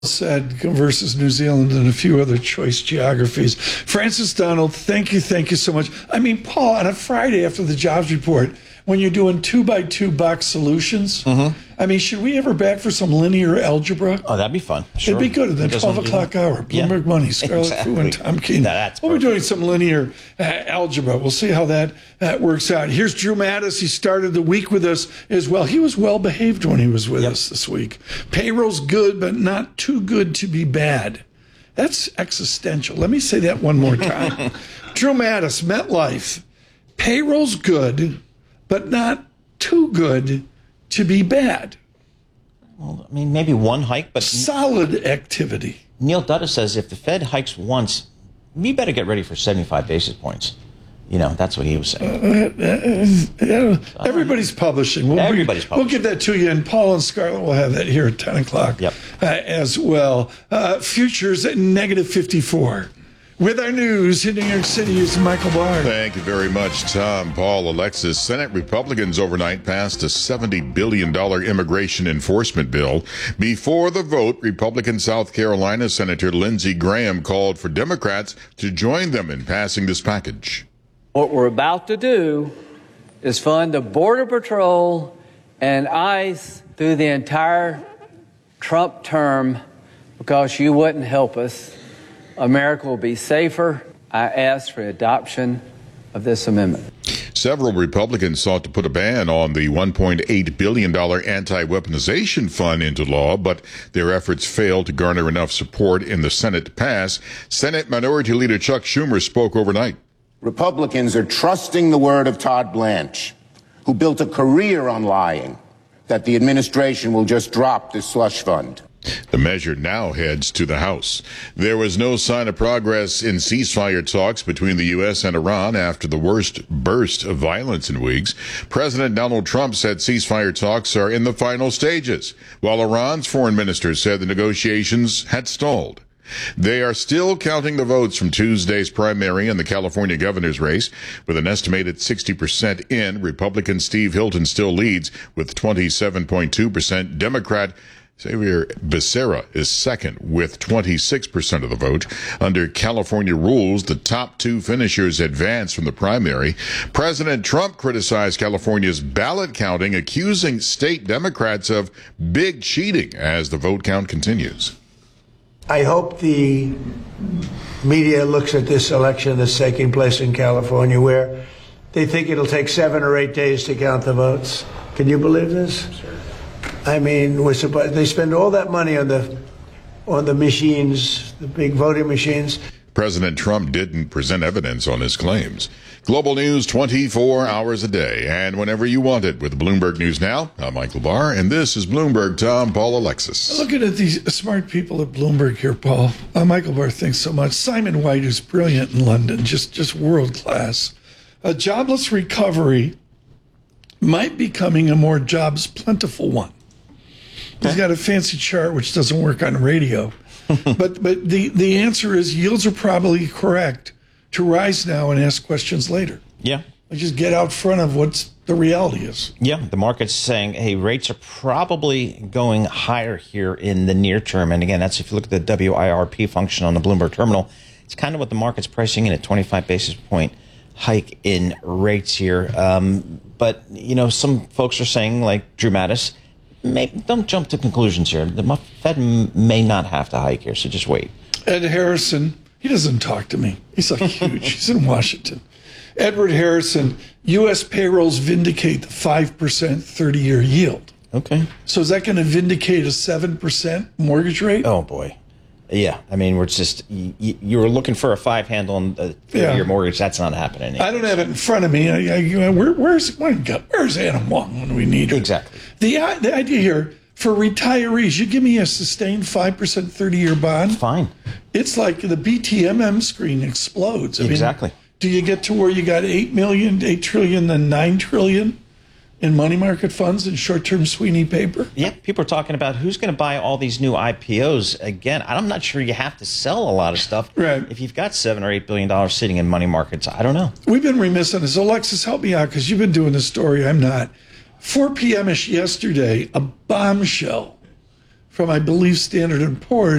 said versus New Zealand and a few other choice geographies. Francis Donald, thank you so much. I mean, Paul, on a Friday after the jobs report, when you're doing 2x2 box solutions, I mean, should we ever back for some linear algebra? Oh, that'd be fun. Sure. It'd be good at the 12 o'clock hour. Bloomberg Money, Scarlett Fu and Tom Keene. We'll be doing some linear algebra. We'll see how that works out. Here's Drew Mattis. He started the week with us as well. He was well behaved when he was with us this week. Payroll's good, but not too good to be bad. That's existential. Let me say that one more time. Drew Mattis, MetLife. Payroll's good, but not too good to be bad. Well, I mean, maybe one hike, but solid activity. Neil Dutta says if the Fed hikes once, we better get ready for 75 basis points. You know, that's what he was saying. Everybody's publishing. We'll get that to you, and Paul and Scarlett will have that here at 10 o'clock as well. Futures at negative 54. With our news in New York City is Michael Barr. Thank you very much, Tom, Paul, Alexis. Senate Republicans overnight passed a $70 billion immigration enforcement bill. Before the vote, Republican South Carolina Senator Lindsey Graham called for Democrats to join them in passing this package. What we're about to do is fund the Border Patrol and ICE through the entire Trump term because you wouldn't help us. America will be safer. I ask for adoption of this amendment. Several Republicans sought to put a ban on the $1.8 billion anti-weaponization fund into law, but their efforts failed to garner enough support in the Senate to pass. Senate Minority Leader Chuck Schumer spoke overnight. Republicans are trusting the word of Todd Blanche, who built a career on lying, that the administration will just drop this slush fund. The measure now heads to the House. There was no sign of progress in ceasefire talks between the U.S. and Iran after the worst burst of violence in weeks. President Donald Trump said ceasefire talks are in the final stages, while Iran's foreign minister said the negotiations had stalled. They are still counting the votes from Tuesday's primary in the California governor's race. With an estimated 60% in, Republican Steve Hilton still leads with 27.2%. Democrat Xavier Becerra is second with 26% of the vote. Under California rules, the top two finishers advance from the primary. President Trump criticized California's ballot counting, accusing state Democrats of big cheating as the vote count continues. I hope the media looks at this election that's taking place in California where they think it'll take 7 or 8 days to count the votes. Can you believe this? I mean, they spend all that money on the machines, the big voting machines. President Trump didn't present evidence on his claims. Global news 24 hours a day and whenever you want it with Bloomberg News Now. I'm Michael Barr, and this is Bloomberg Tom, Paul, Alexis. Looking at these smart people at Bloomberg here, Paul. Michael Barr, thanks so much. Simon White, who's brilliant in London, just world class. A jobless recovery might be becoming a more jobs plentiful one. He's got a fancy chart which doesn't work on radio. but the answer is yields are probably correct to rise now and ask questions later. Yeah. Just get out front of what the reality is. Yeah, the market's saying, hey, rates are probably going higher here in the near term. And again, that's if you look at the WIRP function on the Bloomberg terminal, it's kind of what the market's pricing in, a 25 basis point hike in rates here. But, you know, some folks are saying, like Drew Mattis, don't jump to conclusions here. The Fed may not have to hike here, so just wait. Ed Harrison, he doesn't talk to me. He's like huge. He's in Washington. Edward Harrison, U.S. payrolls vindicate the 5% 30-year yield. Okay. So is that going to vindicate a 7% mortgage rate? Oh, boy. Yeah, I mean, we're just, you were looking for a 5 handle on the 30-year mortgage. That's not happening. I don't have it in front of me. Where's Adam Wong when we need her? Exactly. The idea here, for retirees, you give me a sustained 5% 30-year bond. Fine. It's like the BTMM screen explodes. Exactly. Do you get to where you got 8 trillion, then 9 trillion? In money market funds and short-term Sweeney paper? Yeah, people are talking about who's going to buy all these new IPOs. Again, I'm not sure you have to sell a lot of stuff. Right. If you've got $7 or $8 billion sitting in money markets, I don't know. We've been remiss on this. Alexis, help me out because you've been doing this story. I'm not. 4 p.m.-ish yesterday, a bombshell from, I believe, Standard & Poor's.